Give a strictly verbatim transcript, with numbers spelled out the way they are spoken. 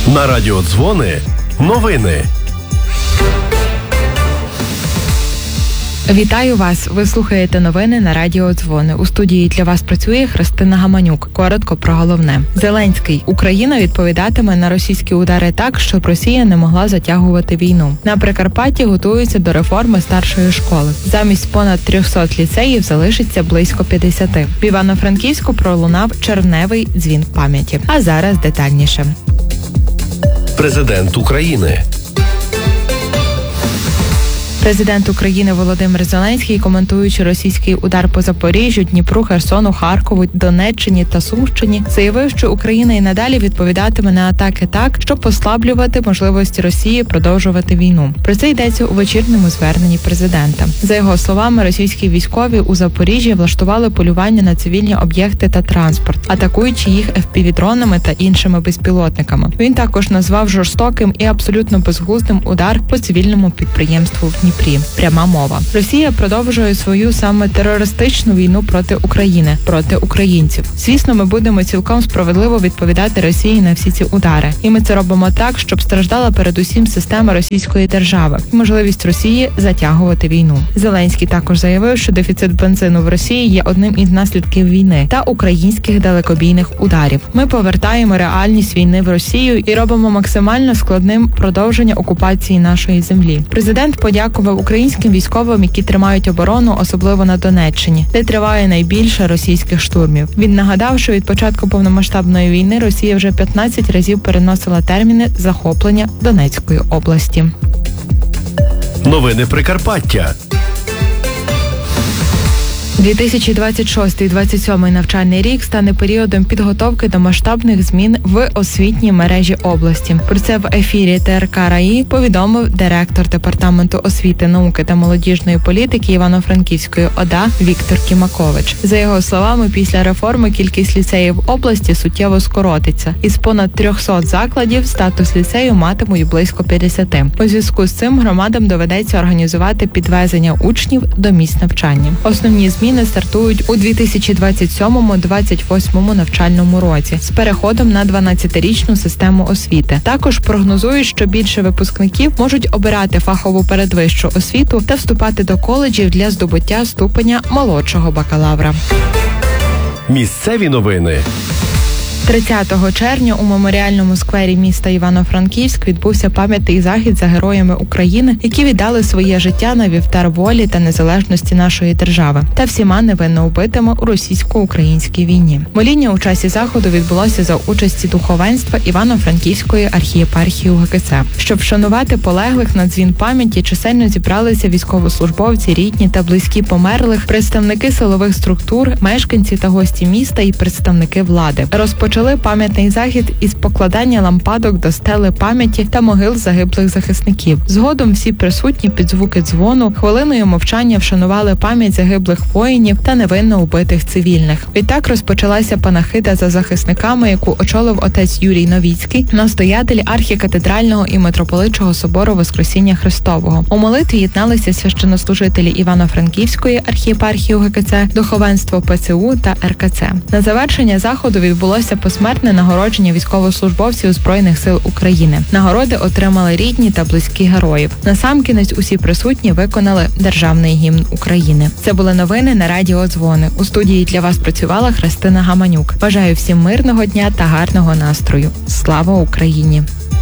На радіо Дзвони новини. Вітаю вас! Ви слухаєте новини на радіо Дзвони. У студії для вас працює Христина Гаманюк. Коротко про головне. Зеленський. Україна відповідатиме на російські удари так, щоб Росія не могла затягувати війну. На Прикарпатті готуються до реформи старшої школи. Замість понад трьохсот ліцеїв залишиться близько п'ятдесяти. В Івано-Франківську пролунав червневий дзвін пам'яті. А зараз детальніше. Президент України. Президент України Володимир Зеленський, коментуючи російський удар по Запоріжжю, Дніпру, Херсону, Харкову, Донеччині та Сумщині, заявив, що Україна і надалі відповідатиме на атаки так, щоб послаблювати можливості Росії продовжувати війну. Про це йдеться у вечірньому зверненні президента. За його словами, російські військові у Запоріжжі влаштували полювання на цивільні об'єкти та транспорт, атакуючи їх еф пі ві-дронами та іншими безпілотниками. Він також назвав жорстоким і абсолютно безглуздим удар по цивільному підприємству в Дніпрі. Пряма мова. Росія продовжує свою саме терористичну війну проти України, проти українців. Звісно, ми будемо цілком справедливо відповідати Росії на всі ці удари. І ми це робимо так, щоб страждала передусім система російської держави і можливість Росії затягувати війну. Зеленський також заявив, що дефіцит бензину в Росії є одним із наслідків війни та українських далекобійних ударів. Ми повертаємо реальність війни в Росію і робимо максимально складним продовження окупації нашої землі. Президент подякував українським військовим, які тримають оборону, особливо на Донеччині, де триває найбільше російських штурмів. Він нагадав, що від початку повномасштабної війни Росія вже п'ятнадцять разів переносила терміни захоплення Донецької області. Новини Прикарпаття. дві тисячі двадцять шостий - двадцять сьомий навчальний рік стане періодом підготовки до масштабних змін в освітній мережі області. Про це в ефірі те ер ка РАІ повідомив директор Департаменту освіти, науки та молодіжної політики Івано-Франківської о да Віктор Кімакович. За його словами, після реформи кількість ліцеїв області суттєво скоротиться. Із понад трьохсот закладів статус ліцею матимуть близько п'ятдесяти. У зв'язку з цим громадам доведеться організувати підвезення учнів до місць навчання. Основні зміни Зміни стартують у дві тисячі двадцять сьомому - двадцять восьмому навчальному році з переходом на дванадцятирічну систему освіти. Також прогнозують, що більше випускників можуть обирати фахову передвищу освіту та вступати до коледжів для здобуття ступеня молодшого бакалавра. Місцеві новини. тридцятого червня у меморіальному сквері міста Івано-Франківськ відбувся пам'ятний захід за героями України, які віддали своє життя на вівтар волі та незалежності нашої держави та всіма невинно убитими у російсько-українській війні. Моління у часі заходу відбулося за участі духовенства Івано-Франківської архієпархії у ге ка це. Щоб вшанувати полеглих на дзвін пам'яті, чисельно зібралися військовослужбовці, рідні та близькі померлих, представники силових структур, мешканці та гості міста і представники влади. Розпочали пам'ятний захід із покладання лампадок до стели пам'яті та могил загиблих захисників. Згодом всі присутні під звуки дзвону хвилиною мовчання вшанували пам'ять загиблих воїнів та невинно убитих цивільних. Відтак розпочалася панахида за захисниками, яку очолив отець Юрій Новіцький, настоятель архікатедрального і митрополичого собору Воскресіння Христового. У молитві єдналися священнослужителі Івано-Франківської архієпархії у ге ка це, духовенство пе це у та ер ка це. На завершення заходу відбулося посмертне нагородження військовослужбовців Збройних сил України. Нагороди отримали рідні та близькі героїв. Насамкінець усі присутні виконали державний гімн України. Це були новини на радіо Дзвони. У студії для вас працювала Христина Гаманюк. Бажаю всім мирного дня та гарного настрою. Слава Україні!